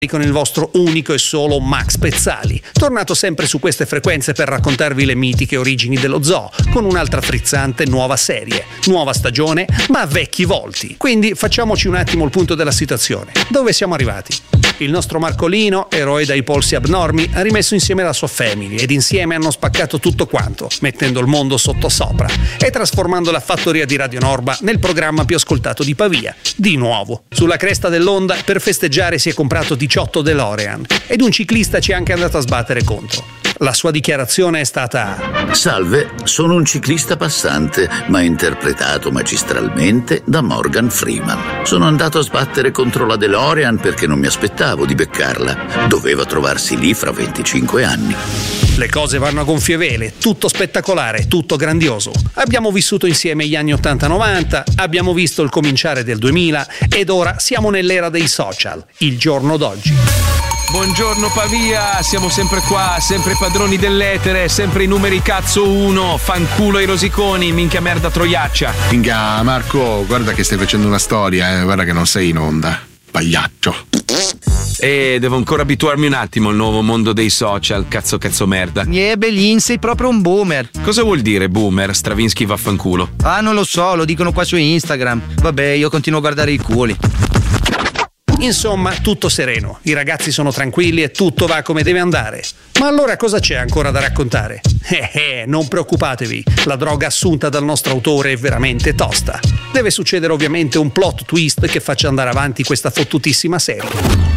con il vostro unico e solo Max Pezzali, tornato sempre su queste frequenze per raccontarvi le mitiche origini dello zoo, con un'altra frizzante nuova serie, nuova stagione, ma vecchi volti. Quindi facciamoci un attimo il punto della situazione. Dove siamo arrivati? Il nostro Marcolino, eroe dai polsi abnormi, ha rimesso insieme la sua family ed insieme hanno spaccato tutto quanto, mettendo il mondo sottosopra e trasformando la fattoria di Radio Norba nel programma più ascoltato di Pavia. Di nuovo, sulla cresta dell'onda, per festeggiare si è comprato 18 DeLorean ed un ciclista ci è anche andato a sbattere contro. La sua dichiarazione è stata: Salve, sono un ciclista passante, ma interpretato magistralmente da Morgan Freeman. Sono andato a sbattere contro la DeLorean perché non mi aspettavo di beccarla. Doveva trovarsi lì fra 25 anni. Le cose vanno a gonfie vele, tutto spettacolare, tutto grandioso. Abbiamo vissuto insieme gli anni 80-90, abbiamo visto il cominciare del 2000 ed ora siamo nell'era dei social, il giorno d'oggi. Buongiorno Pavia, siamo sempre qua, sempre padroni dell'etere, sempre i numeri cazzo 1, fanculo i rosiconi, minchia merda troiaccia. Minchia Marco, guarda che stai facendo una storia, guarda che non sei in onda, pagliaccio. E devo ancora abituarmi un attimo al nuovo mondo dei social, cazzo merda. Belin, sei proprio un boomer. Cosa vuol dire boomer? Stravinsky vaffanculo. Ah, non lo so, lo dicono qua su Instagram. Vabbè, io continuo a guardare i culi. Insomma, tutto sereno, i ragazzi sono tranquilli e tutto va come deve andare. Ma allora cosa c'è ancora da raccontare? Non preoccupatevi, la droga assunta dal nostro autore è veramente tosta. Deve succedere ovviamente un plot twist che faccia andare avanti questa fottutissima serie.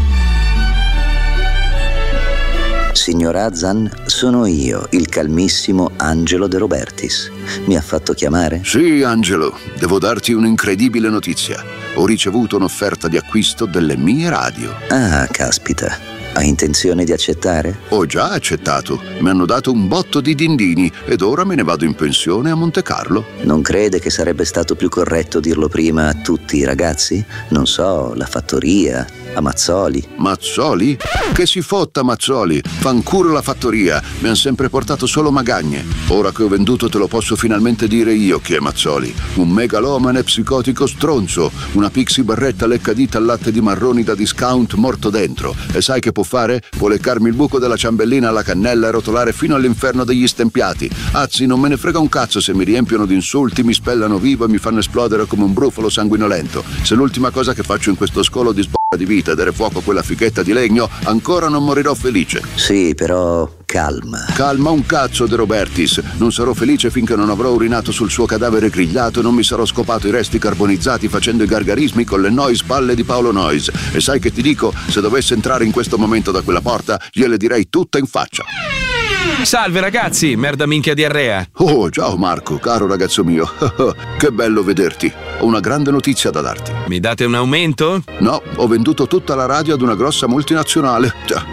Signor Azan, sono io, il calmissimo Angelo De Robertis. Mi ha fatto chiamare? Sì, Angelo, devo darti un'incredibile notizia. Ho ricevuto un'offerta di acquisto delle mie radio. Ah, caspita. Hai intenzione di accettare? Ho già accettato. Mi hanno dato un botto di dindini ed ora me ne vado in pensione a Monte Carlo. Non crede che sarebbe stato più corretto dirlo prima a tutti i ragazzi? Non so, la fattoria, a Mazzoli. Mazzoli? Che si fotta Mazzoli? Fanculo la fattoria. Mi han sempre portato solo magagne. Ora che ho venduto te lo posso finalmente dire io chi è Mazzoli. Un megalomane psicotico stronzo. Una pixie barretta leccadita al latte di marroni da discount morto dentro. E sai che può fare? Può leccarmi il buco della ciambellina alla cannella e rotolare fino all'inferno degli stempiati. Anzi, non me ne frega un cazzo se mi riempiono di insulti, mi spellano vivo e mi fanno esplodere come un brufolo sanguinolento. Se l'ultima cosa che faccio in questo scolo di di vita e dare fuoco a quella fichetta di legno, ancora non morirò felice. Sì, però calma. Calma un cazzo, De Robertis. Non sarò felice finché non avrò urinato sul suo cadavere grigliato e non mi sarò scopato i resti carbonizzati facendo i gargarismi con le noise palle di Paolo Noyes. E sai che ti dico? Se dovesse entrare in questo momento da quella porta, gliele direi tutta in faccia. Salve ragazzi, merda minchia diarrea. Oh, ciao Marco, caro ragazzo mio. Che bello vederti. Ho una grande notizia da darti. Mi date un aumento? No, ho venduto tutta la radio ad una grossa multinazionale.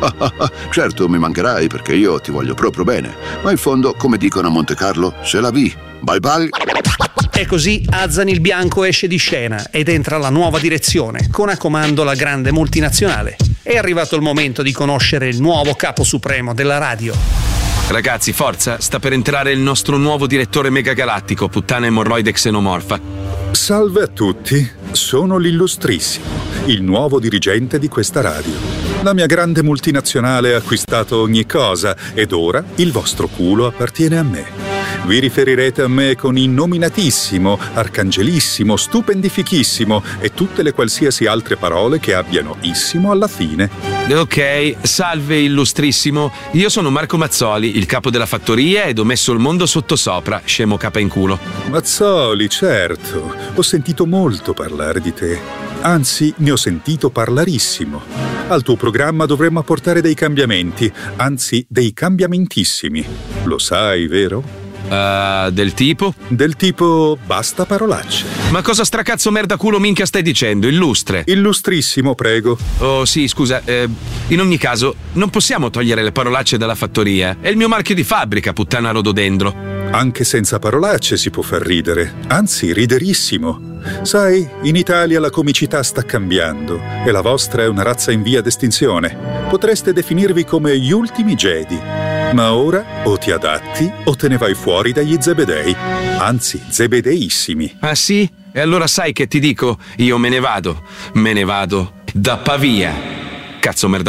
Certo, mi mancherai perché io ti voglio proprio bene. Ma in fondo, come dicono a Monte Carlo, c'est la vie. Bye bye. E così Azan il Bianco esce di scena ed entra la nuova direzione, con a comando la grande multinazionale. È arrivato il momento di conoscere il nuovo capo supremo della radio. Ragazzi, forza, sta per entrare il nostro nuovo direttore megagalattico, puttana emorroide xenomorfa. Salve a tutti, sono l'illustrissimo, il nuovo dirigente di questa radio. La mia grande multinazionale ha acquistato ogni cosa ed ora il vostro culo appartiene a me. Vi riferirete a me con innominatissimo, arcangelissimo, stupendifichissimo e tutte le qualsiasi altre parole che abbiano issimo alla fine. Ok, salve illustrissimo. Io sono Marco Mazzoli, il capo della fattoria ed ho messo il mondo sottosopra, scemo capa in culo. Mazzoli, certo. Ho sentito molto parlare di te. Anzi, ne ho sentito parlarissimo. Al tuo programma dovremmo apportare dei cambiamenti, anzi, dei cambiamentissimi. Lo sai, vero? Del tipo? Del tipo basta parolacce. Ma cosa stracazzo merda culo minchia stai dicendo? Illustre. Illustrissimo, prego. Oh sì, scusa, in ogni caso non possiamo togliere le parolacce dalla fattoria. È il mio marchio di fabbrica, puttana rododendro. Anche senza parolacce si può far ridere, anzi riderissimo. Sai, in Italia la comicità sta cambiando e la vostra è una razza in via d'estinzione. Potreste definirvi come gli ultimi Jedi. Ma ora o ti adatti o te ne vai fuori dagli zebedei, anzi zebedeissimi. Ah sì? E allora sai che ti dico? Io me ne vado da Pavia. Cazzo merda